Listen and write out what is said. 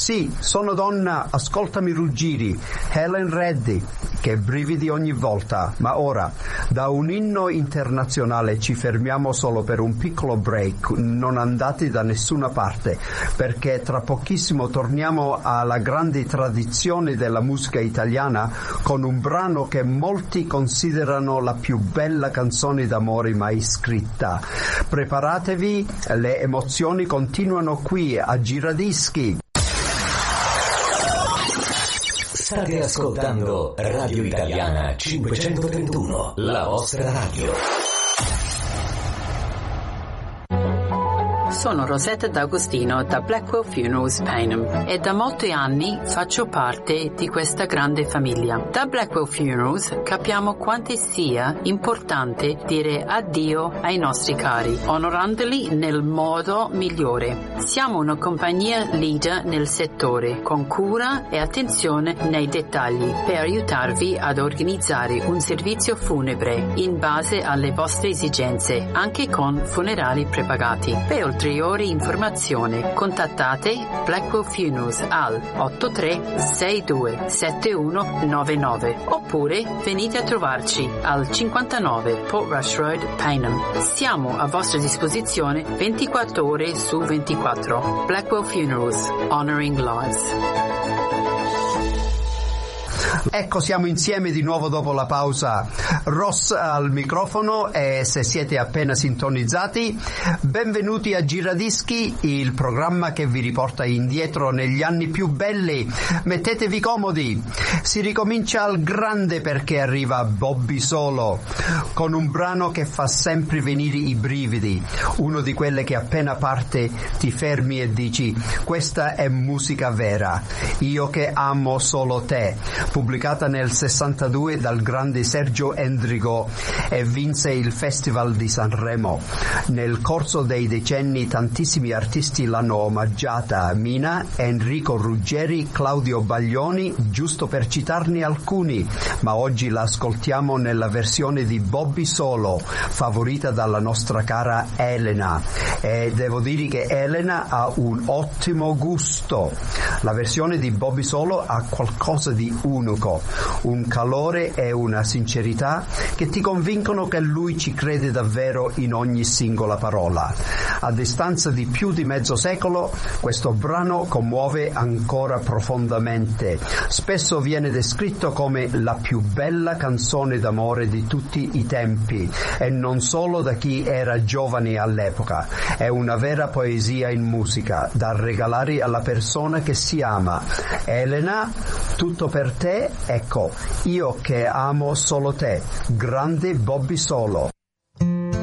Sì, sono donna, ascoltami ruggiri, Helen Reddy, che brividi ogni volta. Ma ora, da un inno internazionale ci fermiamo solo per un piccolo break, non andate da nessuna parte, perché tra pochissimo torniamo alla grande tradizione della musica italiana con un brano che molti considerano la più bella canzone d'amore mai scritta. Preparatevi, le emozioni continuano qui a Giradischi. State ascoltando Radio Italiana 531, la vostra radio. Sono Rosetta D'Agostino da Blackwell Funerals Paynham e da molti anni faccio parte di questa grande famiglia. Da Blackwell Funerals capiamo quanto sia importante dire addio ai nostri cari, onorandoli nel modo migliore. Siamo una compagnia leader nel settore, con cura e attenzione nei dettagli, per aiutarvi ad organizzare un servizio funebre in base alle vostre esigenze, anche con funerali prepagati. Per ulteriori informazioni contattate Blackwell Funerals al 83627199 oppure venite a trovarci al 59 Port Rush Road, Paynham. Siamo a vostra disposizione 24 ore su 24. Blackwell Funerals, honoring lives. Ecco, siamo insieme di nuovo dopo la pausa. Ross al microfono e se siete appena sintonizzati, benvenuti a Giradischi, il programma che vi riporta indietro negli anni più belli. Mettetevi comodi. Si ricomincia al grande perché arriva Bobby Solo con un brano che fa sempre venire i brividi, uno di quelle che appena parte ti fermi e dici: questa è musica vera, io che amo solo te, pubblicata nel 62 dal grande Sergio Endrigo e vinse il Festival di Sanremo. Nel corso dei decenni tantissimi artisti l'hanno omaggiata: Mina, Enrico Ruggeri, Claudio Baglioni, giusto per citarne alcuni, ma oggi la ascoltiamo nella versione di Bobby Solo, favorita dalla nostra cara Elena, e devo dire che Elena ha un ottimo gusto. La versione di Bobby Solo ha qualcosa di unico, un calore e una sincerità che ti convincono che lui ci crede davvero in ogni singola parola. A distanza di più di mezzo secolo, questo brano commuove ancora profondamente. Spesso viene descritto come la più bella canzone d'amore di tutti i tempi, e non solo da chi era giovane all'epoca. È una vera poesia in musica da regalare alla persona che si ama. Elena, tutto per te, ecco, io che amo solo te. Grande Bobby Solo.